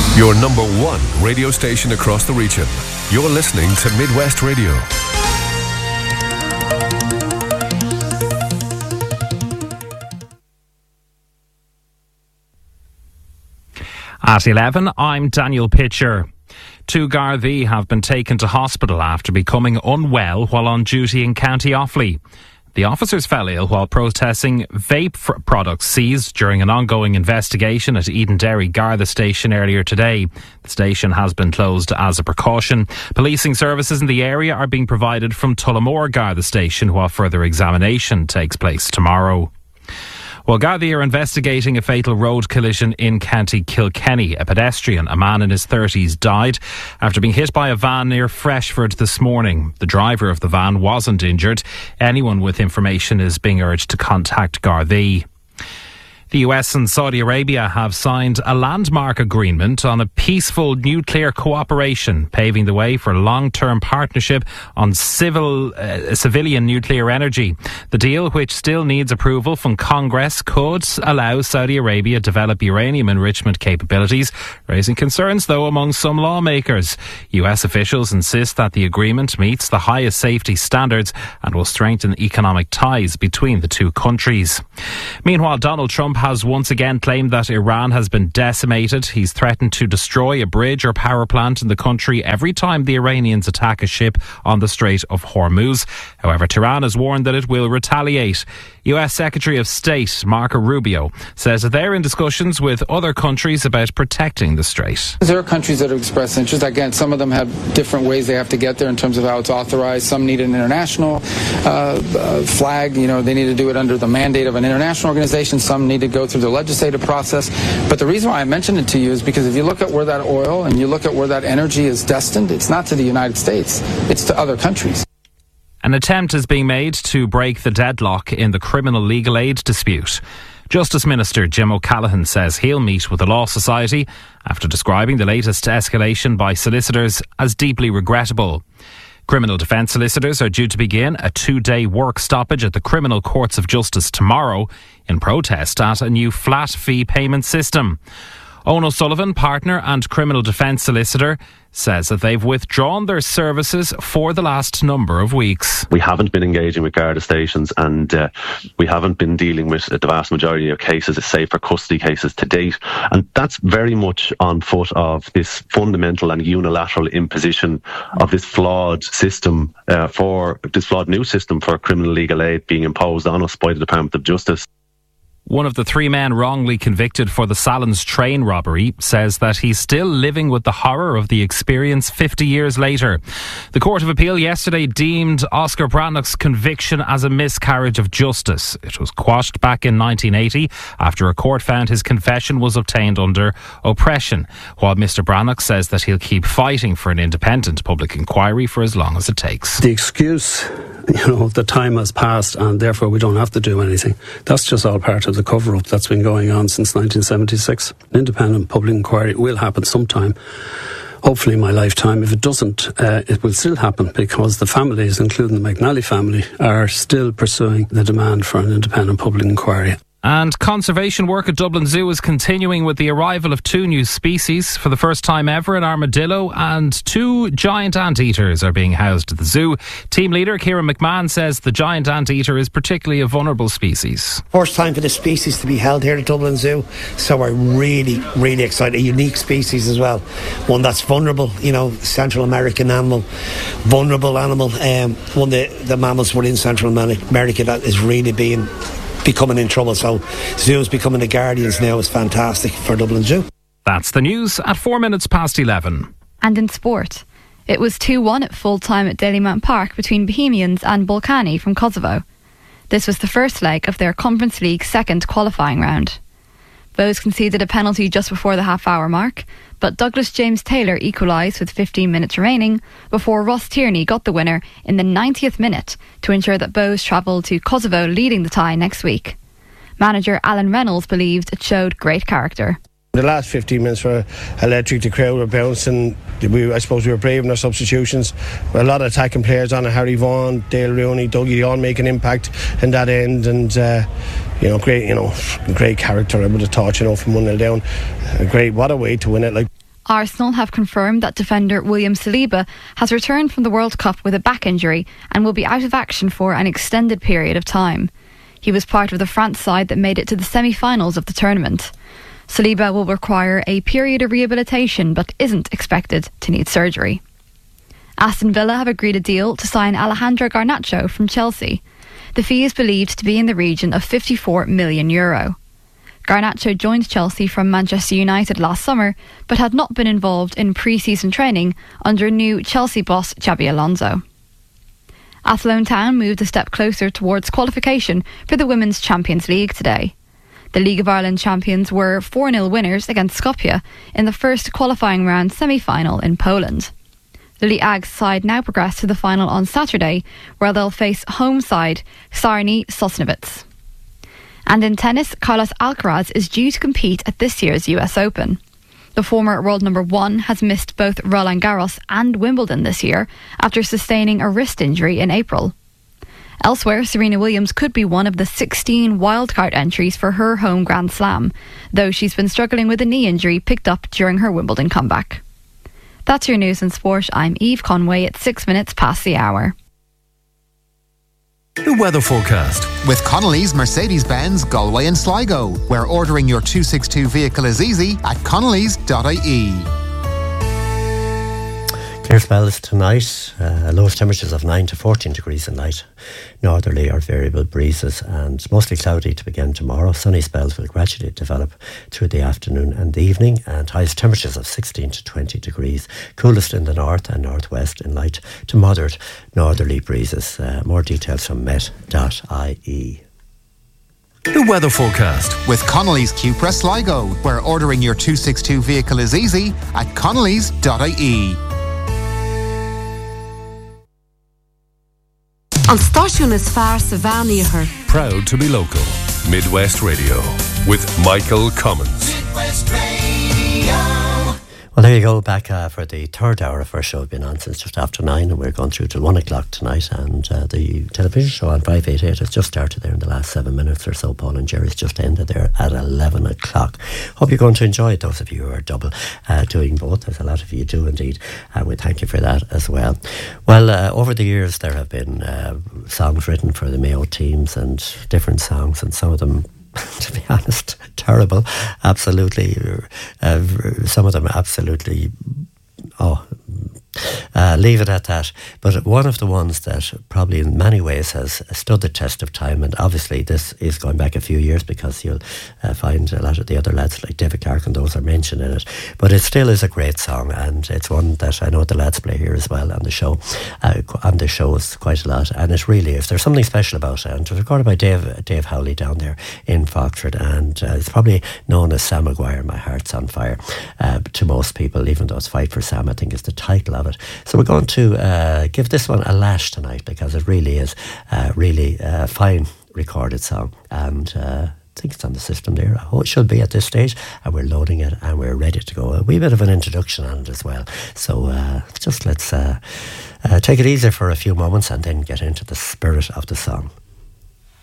Your number one radio station across the region. You're listening to Midwest Radio. At 11, I'm Daniel Pitcher. 2 Gardaí have been taken to hospital after becoming unwell while on duty in County Offaly. The officers fell ill while protesting vape products seized during an ongoing investigation at Edenderry Garda station earlier today. The station has been closed as a precaution. Policing services in the area are being provided from Tullamore Garda station while further examination takes place tomorrow. Well, Gardaí are investigating a fatal road collision in County Kilkenny. A pedestrian, a man in his 30s, died after being hit by a van near Freshford this morning. The driver of the van wasn't injured. Anyone with information is being urged to contact Gardaí. The US and Saudi Arabia have signed a landmark agreement on a peaceful nuclear cooperation, paving the way for long-term partnership on civilian nuclear energy. The deal, which still needs approval from Congress, could allow Saudi Arabia to develop uranium enrichment capabilities, raising concerns, though, among some lawmakers. US officials insist that the agreement meets the highest safety standards and will strengthen economic ties between the two countries. Meanwhile, Donald Trump has once again claimed that Iran has been decimated. He's threatened to destroy a bridge or power plant in the country every time the Iranians attack a ship on the Strait of Hormuz. However, Tehran has warned that it will retaliate. US Secretary of State Marco Rubio says that they're in discussions with other countries about protecting the strait. There are countries that have expressed interest. Again, some of them have different ways they have to get there in terms of how it's authorized. Some need an international flag. They need to do it under the mandate of an international organization. Some need to go through the legislative process. But the reason why I mentioned it to you is because if you look at where that oil and you look at where that energy is destined, it's not to the United States. It's to other countries. An attempt is being made to break the deadlock in the criminal legal aid dispute. Justice Minister Jim O'Callaghan says he'll meet with the Law Society after describing the latest escalation by solicitors as deeply regrettable. Criminal defence solicitors are due to begin a 2-day work stoppage at the Criminal Courts of Justice tomorrow in protest at a new flat fee payment system. Owen O'Sullivan, partner and criminal defence solicitor, says that they've withdrawn their services for the last number of weeks. We haven't been engaging with Garda stations and we haven't been dealing with the vast majority of cases, safer custody cases to date. And that's very much on foot of this fundamental and unilateral imposition of this flawed system new system for criminal legal aid being imposed on us by the Department of Justice. One of the 3 men wrongly convicted for the Sallins train robbery says that he's still living with the horror of the experience 50 years later. The Court of Appeal yesterday deemed Oscar Brannock's conviction as a miscarriage of justice. It was quashed back in 1980 after a court found his confession was obtained under oppression, while Mr Brannock says that he'll keep fighting for an independent public inquiry for as long as it takes. The excuse, the time has passed and therefore we don't have to do anything. That's just all part of the cover-up that's been going on since 1976. An independent public inquiry will happen sometime, hopefully in my lifetime. If it doesn't, it will still happen because the families, including the McNally family, are still pursuing the demand for an independent public inquiry. And conservation work at Dublin Zoo is continuing with the arrival of 2 new species. For the first time ever, an armadillo and 2 giant anteaters are being housed at the zoo. Team leader Kieran McMahon says the giant anteater is particularly a vulnerable species. First time for the species to be held here at Dublin Zoo, so we're really, really excited. A unique species as well. One that's vulnerable, Central American animal, vulnerable animal. One of the mammals within Central America that is really becoming in trouble. So Zoo's becoming the guardians now is fantastic for Dublin Zoo. That's the news at 4 minutes past 11. And in sport, it was 2-1 at full time at Dalymount Park between Bohemians and Balkany from Kosovo. This was the first leg of their Conference League second qualifying round. Bohs conceded a penalty just before the half-hour mark, but Douglas James Taylor equalised with 15 minutes remaining before Ross Tierney got the winner in the 90th minute to ensure that Bohs travelled to Kosovo leading the tie next week. Manager Alan Reynolds believed it showed great character. The last 15 minutes were electric. The crowd were bouncing. I suppose we were brave in our substitutions. A lot of attacking players on it. Harry Vaughan, Dale Rooney, Dougie all make an impact in that end. And great character. I would have thought, from 1-0 down. Great, what a way to win it. Arsenal have confirmed that defender William Saliba has returned from the World Cup with a back injury and will be out of action for an extended period of time. He was part of the France side that made it to the semi-finals of the tournament. Saliba will require a period of rehabilitation but isn't expected to need surgery. Aston Villa have agreed a deal to sign Alejandro Garnacho from Chelsea. The fee is believed to be in the region of €54 million. Garnacho joined Chelsea from Manchester United last summer, but had not been involved in pre-season training under new Chelsea boss Xabi Alonso. Athlone Town moved a step closer towards qualification for the Women's Champions League today. The League of Ireland champions were 4-0 winners against Skopje in the first qualifying round semi-final in Poland. Lily Ag's side now progress to the final on Saturday, where they'll face home side Sarni Sosnovitz. And in tennis, Carlos Alcaraz is due to compete at this year's US Open. The former world number 1 has missed both Roland Garros and Wimbledon this year after sustaining a wrist injury in April. Elsewhere, Serena Williams could be one of the 16 wildcard entries for her home Grand Slam, though she's been struggling with a knee injury picked up during her Wimbledon comeback. That's your news and sport. I'm Eve Conway at 6 minutes past the hour. The weather forecast with Connolly's Mercedes-Benz Galway and Sligo, where ordering your 262 vehicle is easy at connellys.ie. Clear spells tonight, lowest temperatures of 9 to 14 degrees in light, northerly or variable breezes, and mostly cloudy to begin tomorrow. Sunny spells will gradually develop through the afternoon and the evening, and highest temperatures of 16 to 20 degrees, coolest in the north and northwest in light to moderate northerly breezes. More details from met.ie. The weather forecast with Connolly's Cupra Sligo, where ordering your 262 vehicle is easy at connellys.ie. An stáisiún is fearr sa bheánaíochar. Proud to be local. Midwest Radio with Michael Cummins. Midwest Radio. Well, there you go, back for the third hour of our show. We've been on since just after 9, and we're going through till 1 o'clock tonight. And the television show on 588 has just started there in the last 7 minutes or so. Paul and Jerry's just ended there at 11 o'clock. Hope you're going to enjoy it, those of you who are double doing both, as a lot of you do indeed. We thank you for that as well. Well, over the years there have been songs written for the Mayo teams, and different songs, and some of them, to be honest, terrible. Absolutely. Some of them absolutely, leave it at that. But one of the ones that probably in many ways has stood the test of time, and obviously this is going back a few years, because you'll find a lot of the other lads like David Clark and those are mentioned in it, but it still is a great song, and it's one that I know the lads play here as well on the show, shows quite a lot, and it really is. There's something special about it, and it was recorded by Dave Howley down there in Foxford, and it's probably known as Sam Maguire, My Heart's on Fire, to most people, even though it's Fight for Sam, I think is the title of it. So we're going to give this one a lash tonight, because it really is really a fine recorded song, and I think it's on the system there. It should be at this stage, and we're loading it and we're ready to go. A wee bit of an introduction on it as well. So just let's take it easy for a few moments and then get into the spirit of the song.